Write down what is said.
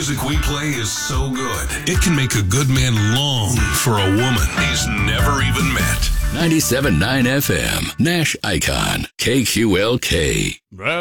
music we play is so good, it can make a good man long for a woman he's never even met. 97.9 FM, Nash Icon, KQLK.